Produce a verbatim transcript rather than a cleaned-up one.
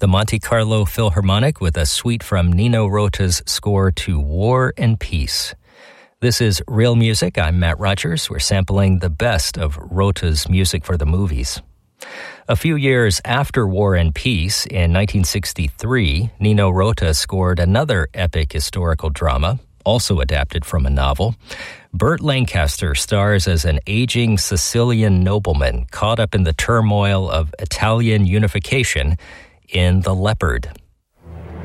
the Monte Carlo Philharmonic with a suite from Nino Rota's score to War and Peace. This is Real Music. I'm Matt Rogers. We're sampling the best of Rota's music for the movies. A few years after War and Peace, in nineteen sixty-three, Nino Rota scored another epic historical drama, also adapted from a novel. Burt Lancaster stars as an aging Sicilian nobleman caught up in the turmoil of Italian unification in The Leopard.